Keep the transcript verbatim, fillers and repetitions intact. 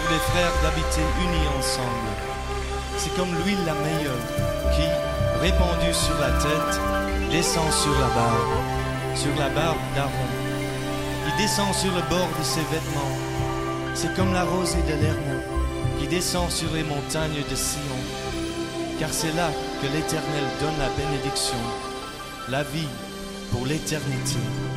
tous les frères d'habiter unis ensemble. C'est comme l'huile la meilleure qui, répandue sur la tête, descend sur la barbe, sur la barbe d'Aaron, qui descend sur le bord de ses vêtements. C'est comme la rosée de l'Hermon qui descend sur les montagnes de Sion, car c'est là que l'Éternel donne la bénédiction, la vie pour l'éternité.